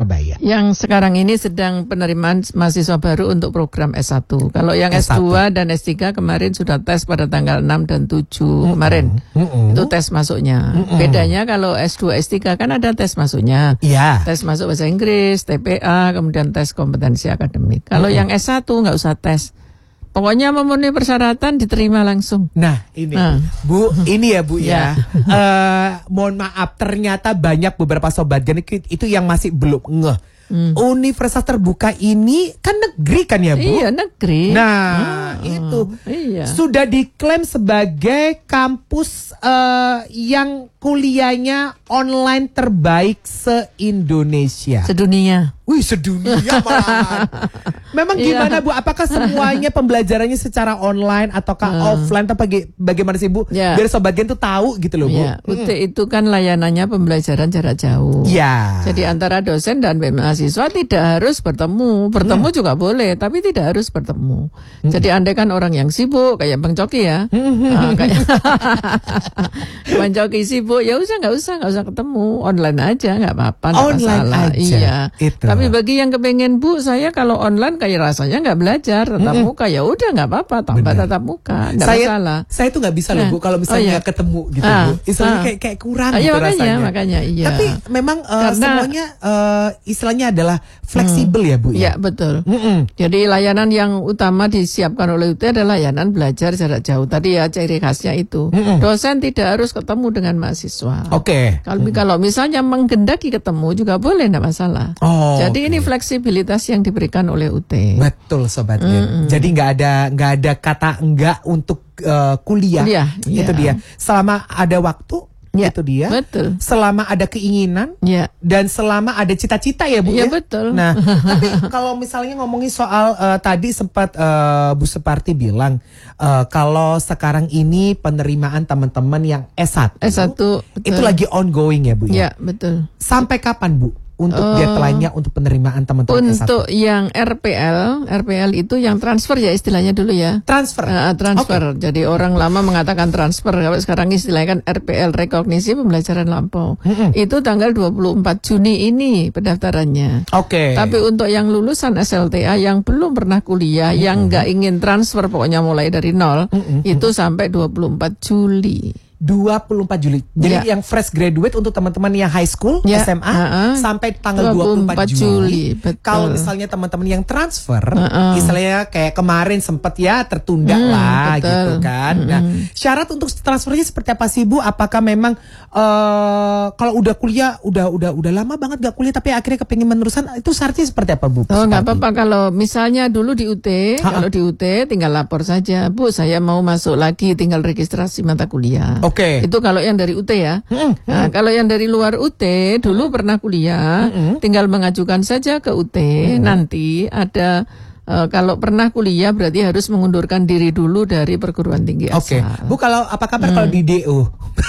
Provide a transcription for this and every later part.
Surabaya. Yang sekarang ini sedang penerimaan mahasiswa baru untuk program S1. Kalau yang S2 dan S3 kemarin sudah tes pada tanggal 6 dan 7 kemarin. Itu tes masuknya. Bedanya kalau S2, S3 kan ada tes masuknya. Iya. Tes masuk bahasa Inggris, TPA, kemudian tes kompetensi akademik. Kalau yang S1 nggak usah tes. Pokoknya memenuhi persyaratan diterima langsung. Nah ini Bu, ini ya Bu ya. Mohon maaf, ternyata banyak beberapa sobat Gen itu yang masih belum ngeh. Universitas terbuka ini kan negeri kan ya Bu? Iya negeri. Nah itu sudah diklaim sebagai kampus yang kuliahnya online terbaik se-Indonesia. Sedunia. Wih, sedunia malahan. Memang gimana Bu? Apakah semuanya pembelajarannya secara online ataukah offline atau bagaimana sih Bu? Biar sobat Gen tuh tahu gitu loh Bu. UT itu kan layanannya pembelajaran jarak jauh. Jadi antara dosen dan mahasiswa tidak harus bertemu. Bertemu juga boleh, tapi tidak harus bertemu. Jadi andai kan orang yang sibuk kayak Bang Coki ya. Kayak Bang Coki sibuk, ya nggak usah ketemu, online aja nggak apa-apa, nggak masalah. Iya. Tapi bagi yang kepengen Bu, saya kalau online kayak rasanya nggak belajar tatap muka, ya udah nggak apa-apa, tambah tatap muka, nggak masalah. Saya tuh nggak bisa loh Bu kalau misalnya nggak ketemu gitu Bu, istilahnya kayak kurang gitu rasanya. Makanya iya. Tapi memang semuanya istilahnya adalah fleksibel ya Bu ya. Iya betul. Jadi layanan yang utama disiapkan oleh UT adalah layanan belajar jarak jauh. Tadi ya ciri khasnya itu. Dosen tidak harus ketemu dengan mahasiswa. Kalau misalnya menggendaki ketemu juga boleh, tidak masalah. Jadi ini fleksibilitas yang diberikan oleh UT. Betul Sobat Gen. Jadi nggak ada kata enggak untuk kuliah. Itu dia. Selama ada waktu. Itu dia. Betul. Selama ada keinginan dan selama ada cita-cita ya Bu ya. Betul. Nah, tapi kalau misalnya ngomongin soal tadi sempat Bu Separti bilang kalau sekarang ini penerimaan teman-teman yang S1 betul. Itu lagi ongoing ya Bu ya. Iya, betul. Sampai kapan Bu? Untuk deadline-nya untuk penerimaan teman-teman S1. Untuk yang RPL itu yang transfer ya istilahnya dulu ya. Transfer. Jadi orang lama mengatakan transfer, kalau sekarang istilahnya kan RPL, rekognisi pembelajaran lampau. Itu tanggal 24 Juni ini pendaftarannya. Tapi untuk yang lulusan SLTA yang belum pernah kuliah, yang nggak ingin transfer pokoknya mulai dari nol, itu sampai 24 Juli. 24 Juli. Jadi yang fresh graduate untuk teman-teman yang high school, SMA sampai tanggal 24 Juli. Kalau misalnya teman-teman yang transfer, istilahnya kayak kemarin sempat ya tertunda lah gitu kan. Nah, syarat untuk transfernya seperti apa sih Bu? Apakah memang kalau udah kuliah udah lama banget gak kuliah tapi akhirnya kepingin menerusan, itu syaratnya seperti apa Bu? Nggak apa-apa kalau misalnya dulu di UT, kalau di UT tinggal lapor saja, Bu saya mau masuk lagi, tinggal registrasi mata kuliah. Itu kalau yang dari UT ya. Nah, kalau yang dari luar UT dulu pernah kuliah, tinggal mengajukan saja ke UT. Nanti ada kalau pernah kuliah berarti harus mengundurkan diri dulu dari perguruan tinggi asal. Bu, kalau apa kabar kalau di DO?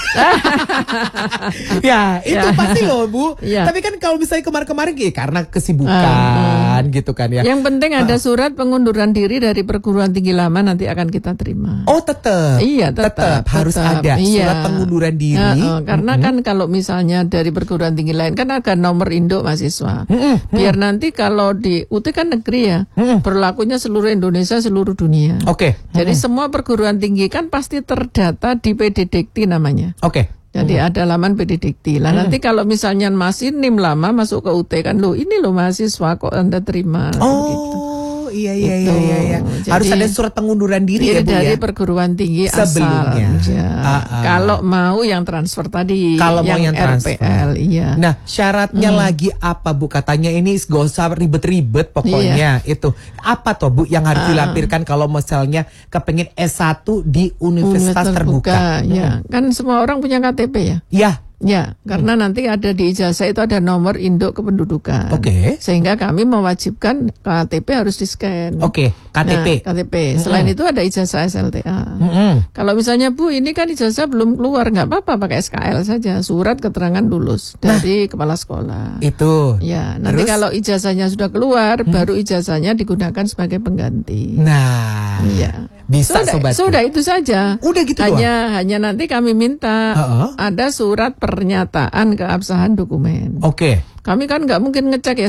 Ya itu pasti loh Bu. Tapi kan kalau misalnya kemarin-kemarin karena kesibukan gitu kan ya. Yang penting ada surat pengunduran diri dari perguruan tinggi lama, nanti akan kita terima. Tetap. Iya tetap harus ada surat pengunduran diri. Karena kan kalau misalnya dari perguruan tinggi lain kan ada nomor induk mahasiswa. Biar nanti kalau di UT kan negeri ya. Berlakunya seluruh Indonesia, seluruh dunia. Jadi semua perguruan tinggi kan pasti terdata di PDDikti namanya. Jadi ada laman PDDikti. Lah nanti kalau misalnya masih NIM lama masuk ke UT kan, ini loh mahasiswa kok Anda terima. Iya. Jadi, harus ada surat pengunduran diri ya Bu dari ya. perguruan tinggi sebelumnya. Kalau mau yang transfer tadi, kalau yang mau yang RPL, Nah, syaratnya lagi apa Bu? Katanya ini gak usah ribet-ribet pokoknya. Itu apa toh Bu yang harus dilampirkan kalau misalnya kepengen S1 di Universitas Terbuka? Kan semua orang punya KTP ya. Ya, karena nanti ada di ijazah itu ada nomor induk kependudukan. Sehingga kami mewajibkan KTP harus di-scan. KTP. KTP. Selain itu ada ijazah SLTA. Kalau misalnya Bu, ini kan ijazah belum keluar, nggak apa-apa pakai SKL saja, surat keterangan lulus dari kepala sekolah. Itu. Ya, nanti kalau ijazahnya sudah keluar, baru ijazahnya digunakan sebagai pengganti. Nah, bisa Sobat. Sudah itu saja. Udah gitu hanya nanti kami minta ada surat pernyataan keabsahan dokumen. Kami kan nggak mungkin ngecek ya